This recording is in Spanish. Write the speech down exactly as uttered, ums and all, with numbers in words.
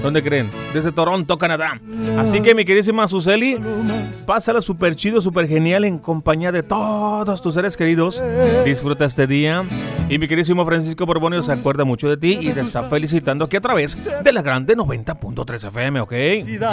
¿Dónde creen? Desde Toronto, Canadá. Así que mi queridísima Suseli, pásala súper chido, súper genial en compañía de todos tus seres queridos. Disfruta este día. Y mi queridísimo Francisco Borbonio se acuerda mucho de ti y te está felicitando aquí a través de la Grande noventa punto tres F M, ¿ok?